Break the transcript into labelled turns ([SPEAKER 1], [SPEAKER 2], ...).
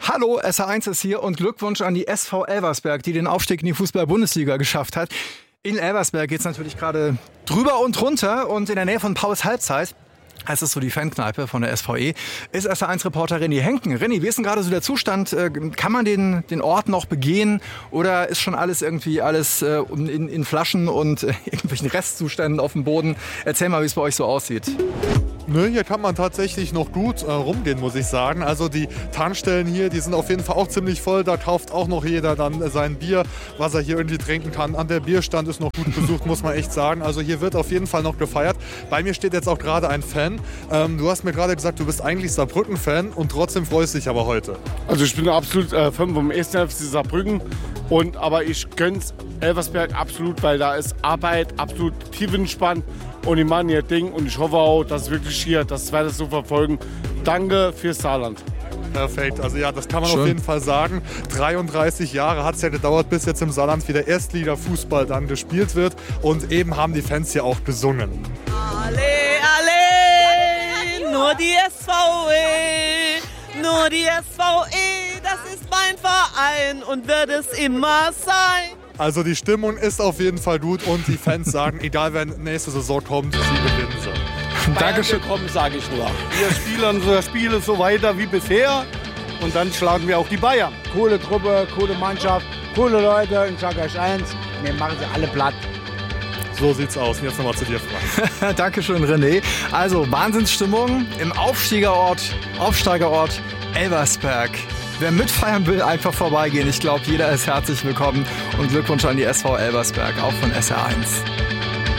[SPEAKER 1] Hallo, SR1 ist hier und Glückwunsch an die SV Elversberg, die den Aufstieg in die Fußball-Bundesliga geschafft hat. In Elversberg geht es natürlich gerade drüber und runter und in der Nähe von Pauls Halbzeit, das ist so die Fankneipe von der SVE, ist SR1-Reporter René Henken. René, wie ist denn gerade so der Zustand? Kann man den Ort noch begehen oder ist schon alles irgendwie in Flaschen und irgendwelchen Restzuständen auf dem Boden? Erzähl mal, wie es bei euch so aussieht.
[SPEAKER 2] Nö, hier kann man tatsächlich noch gut rumgehen, muss ich sagen. Also die Tankstellen hier, die sind auf jeden Fall auch ziemlich voll. Da kauft auch noch jeder dann sein Bier, was er hier irgendwie trinken kann. An der Bierstand ist noch gut besucht, muss man echt sagen. Also hier wird auf jeden Fall noch gefeiert. Bei mir steht jetzt auch gerade ein Fan. Du hast mir gerade gesagt, du bist eigentlich Saarbrücken-Fan und trotzdem freust dich aber heute.
[SPEAKER 3] Also ich bin absolut Fan vom 1. FC Saarbrücken. Aber ich gönn's Elversberg absolut, weil da ist Arbeit absolut tiefenentspannt. Und die machen ihr Ding und ich hoffe auch, dass wirklich hier das weiter so verfolgen. Danke fürs Saarland.
[SPEAKER 2] Perfekt, also ja, das kann man auf jeden Fall sagen. 33 Jahre hat es ja gedauert, bis jetzt im Saarland wieder Erstliga-Fußball dann gespielt wird. Und eben haben die Fans hier auch gesungen.
[SPEAKER 4] Alle, alle, nur die SVE, nur die SVE, das ist mein Verein und wird es immer sein.
[SPEAKER 2] Also die Stimmung ist auf jeden Fall gut und die Fans sagen, egal wer nächste Saison kommt, sie gewinnen sie.
[SPEAKER 3] Dankeschön, kommen, sage ich nur. Wir spielen unser Spiel so weiter wie bisher und dann schlagen wir auch die Bayern.
[SPEAKER 5] Coole Truppe, coole Mannschaft, coole Leute. Ich sage euch eins, wir machen sie alle platt.
[SPEAKER 2] So sieht's aus. Und jetzt nochmal zu dir, Frank.
[SPEAKER 1] Dankeschön, René. Also Wahnsinnsstimmung im Aufsteigerort Elversberg. Wer mitfeiern will, einfach vorbeigehen. Ich glaube, jeder ist herzlich willkommen. Und Glückwunsch an die SV Elversberg, auch von SR1.